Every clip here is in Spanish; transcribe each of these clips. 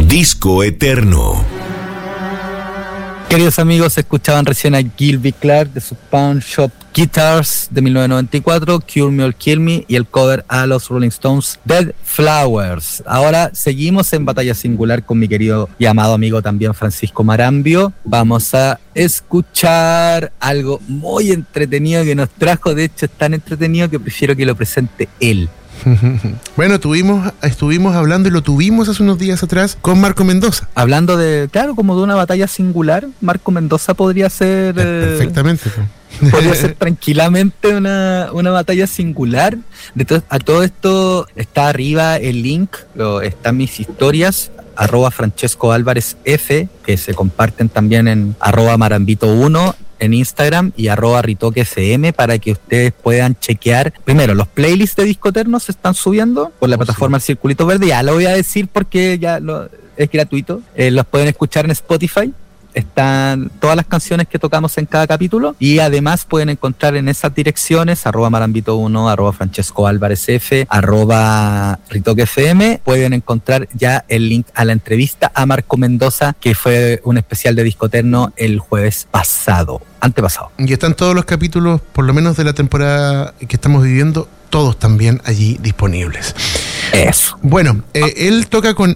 Disco Eterno. Queridos amigos, escuchaban recién a Gilby Clarke de su Pawn Shop Guitars de 1994, Cure Me or Kill Me, y el cover a los Rolling Stones, Dead Flowers. Ahora seguimos en Batalla Singular con mi querido y amado amigo también Francisco Marambio. Vamos a escuchar algo muy entretenido que nos trajo. De hecho, es tan entretenido que prefiero que lo presente él. Bueno, estuvimos hablando y lo tuvimos hace unos días atrás con Marco Mendoza. Hablando de, claro, como de una batalla singular, Marco Mendoza podría ser... Perfectamente. Podría ser tranquilamente una batalla singular. A todo esto está arriba el link, están mis historias, @Francesco Álvarez F, que se comparten también en @Marambito1 en Instagram y @RitoqueFM, para que ustedes puedan chequear. Primero, los playlists de Disco Eterno se están subiendo por la plataforma El Circulito Verde. Ya lo voy a decir porque es gratuito. Los pueden escuchar en Spotify. Están todas las canciones que tocamos en cada capítulo, y además pueden encontrar en esas direcciones @Marambito1, @Francesco Álvarez F, @RitoqueFM. Pueden encontrar ya el link a la entrevista a Marco Mendoza, que fue un especial de Disco Eterno el jueves antepasado. Y están todos los capítulos, por lo menos de la temporada que estamos viviendo, todos también allí disponibles. Eso. Bueno, él toca con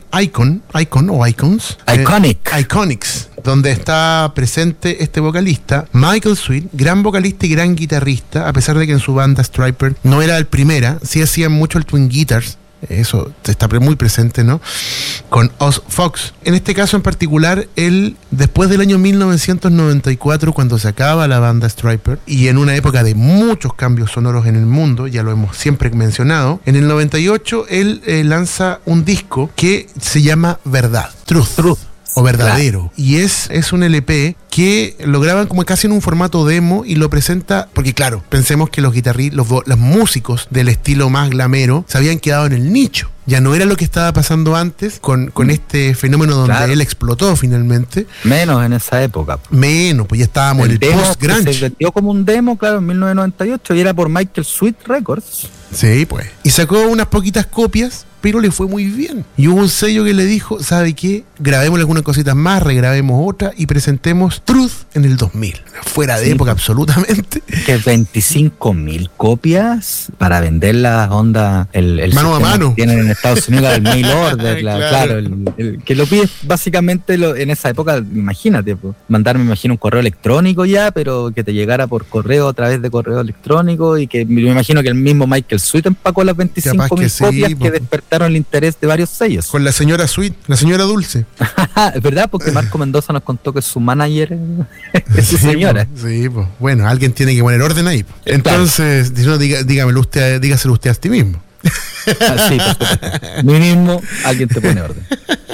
Iconics, donde está presente este vocalista, Michael Sweet, gran vocalista y gran guitarrista, a pesar de que en su banda Stryper no era el primera, sí hacían mucho el Twin Guitars. Eso está muy presente, ¿no? Con Oz Fox. En este caso en particular, él, después del año 1994, cuando se acaba la banda Stryper, y en una época de muchos cambios sonoros en el mundo, ya lo hemos siempre mencionado, en el 98 él lanza un disco que se llama Verdad, Truth. O Verdadero. Claro. Y es un LP que lo graban como casi en un formato demo y lo presenta, porque claro, pensemos que los músicos del estilo más glamero se habían quedado en el nicho. Ya no era lo que estaba pasando antes con este fenómeno donde él explotó finalmente. Menos en esa época. Pues ya estábamos en el post-grunge. Se vendió como un demo, claro, en 1998, y era por Michael Sweet Records. Sí, pues. Y sacó unas poquitas copias, pero le fue muy bien. Y hubo un sello que le dijo, ¿sabe qué? Grabemos algunas cositas más, regrabemos otra y presentemos Truth en el 2000. Fuera de época, absolutamente. Que 25.000 copias para venderlas, onda, el mano a mano. Que tienen en Estados Unidos, el mail order, claro, el que lo pides básicamente en esa época, imagínate, mandar, me imagino, un correo electrónico ya, pero que te llegara por correo, a través de correo electrónico, y que me imagino que el mismo Michael Sweet empacó las 25.000 copias que despertaron el interés de varios sellos. Con la señora Sweet, la señora Dulce. Es verdad, porque Marco Mendoza nos contó que su manager es su señora. Sí, pues. Bueno, alguien tiene que poner orden ahí. Entonces, claro. Dígaselo usted a ti mismo. Sí, pues, mí mismo, alguien te pone orden.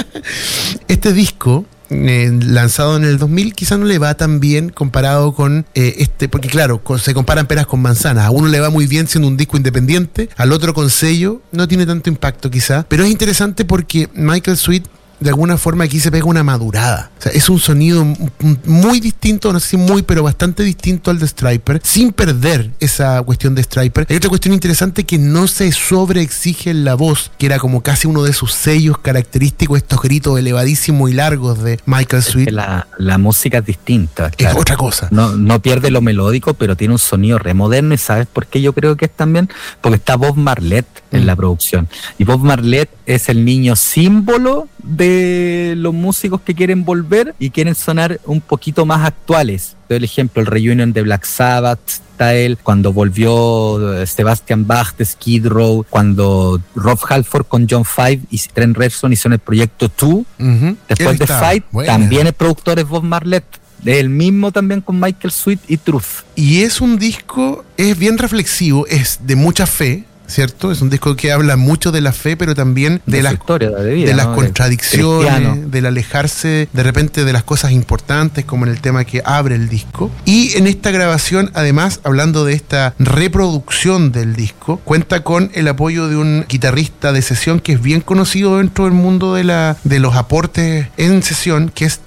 Este disco, lanzado en el 2000, quizás no le va tan bien comparado con porque claro, se comparan peras con manzanas. A uno le va muy bien siendo un disco independiente, al otro con sello no tiene tanto impacto quizás, pero es interesante porque Michael Sweet de alguna forma aquí se pega una madurada. O sea, es un sonido muy distinto, no sé si muy, pero bastante distinto al de Stryper, sin perder esa cuestión de Stryper. Hay otra cuestión interesante, que no se sobreexige en la voz, que era como casi uno de sus sellos característicos, estos gritos elevadísimos y largos de Michael Sweet. La música es distinta, claro. Es otra cosa. No pierde lo melódico, pero tiene un sonido remoderno. ¿Y sabes por qué yo creo que es también? Porque está Bob Marlette en la producción. Y Bob Marlette es el niño símbolo de los músicos que quieren volver y quieren sonar un poquito más actuales. Doy el ejemplo, el reunion de Black Sabbath, está él, cuando volvió Sebastian Bach de Skid Row, cuando Rob Halford con John Five y Trent Reznor hicieron el proyecto 2, después de Fight, también el productor es Bob Marlette. El mismo también con Michael Sweet y Truth. Y es un disco, es bien reflexivo, es de mucha fe, ¿cierto? Es un disco que habla mucho de la fe, pero también de las contradicciones, del alejarse de repente de las cosas importantes, como en el tema que abre el disco. Y en esta grabación, además, hablando de esta reproducción del disco, cuenta con el apoyo de un guitarrista de sesión que es bien conocido dentro del mundo de los aportes en sesión, que es Tim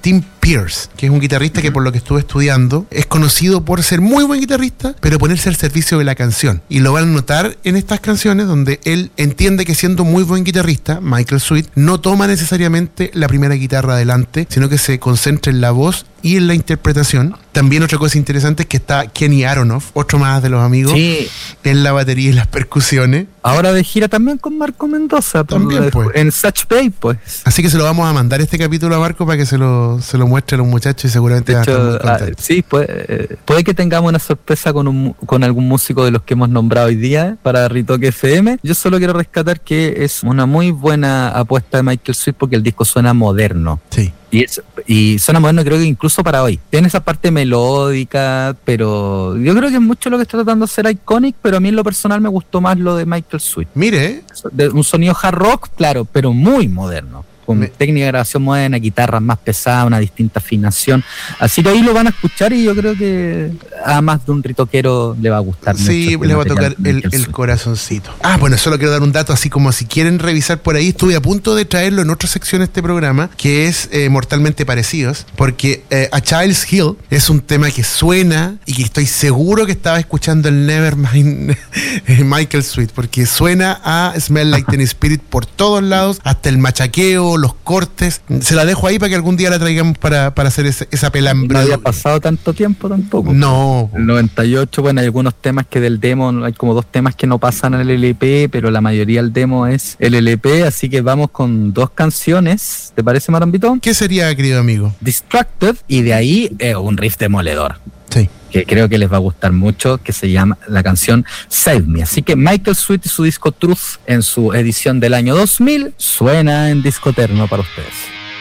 Pierce, que es un guitarrista que, por lo que estuve estudiando, es conocido por ser muy buen guitarrista, pero ponerse al servicio de la canción. Y lo van a notar en estas canciones donde él entiende que, siendo muy buen guitarrista, Michael Sweet no toma necesariamente la primera guitarra adelante, sino que se concentra en la voz y en la interpretación. También otra cosa interesante es que está Kenny Aronoff, otro más de los amigos, Sí. en la batería y las percusiones. Ahora de gira también con Marco Mendoza. También, pues. En Such Bay, pues. Así que se lo vamos a mandar este capítulo a Marco para que se lo muestre a los muchachos, y seguramente De van a estar muy hecho, contentos. sí, puede que tengamos una sorpresa con algún músico de los que hemos nombrado hoy día para Ritoque FM. Yo solo quiero rescatar que es una muy buena apuesta de Michael Sweet, porque el disco suena moderno. Sí. Y suena moderno, creo que incluso para hoy. Tiene esa parte melódica, pero yo creo que es mucho lo que está tratando de ser Iconic, pero a mí en lo personal me gustó más lo de Michael Sweet. Mire, Un sonido hard rock, claro, pero muy moderno. Con técnica de grabación moderna, guitarras más pesadas, una distinta afinación. Así que ahí lo van a escuchar, y yo creo que a más de un ritoquero le va a gustar mucho. sí, le va a tocar el corazoncito. Bueno, solo quiero dar un dato, así como si quieren revisar por ahí, estuve a punto de traerlo en otra sección de este programa, que es Mortalmente Parecidos, porque A Child's Hill es un tema que suena, y que estoy seguro que estaba escuchando el Nevermind Michael Sweet, porque suena a Smell Like Teen Spirit por todos lados, hasta el machaqueo, los cortes. Se la dejo ahí para que algún día la traigamos para hacer esa pelambre. No había pasado tanto tiempo tampoco. No. El 98, bueno, hay algunos temas que del demo, hay como 2 temas que no pasan al LP, pero la mayoría del demo es el LP, así que vamos con 2 canciones. ¿Te parece, Marambito? ¿Qué sería, querido amigo? Distracted, y de ahí un riff demoledor, Sí. que creo que les va a gustar mucho, que se llama la canción Save Me. Así que Michael Sweet y su disco Truth, en su edición del año 2000, suena en Disco Eterno para ustedes.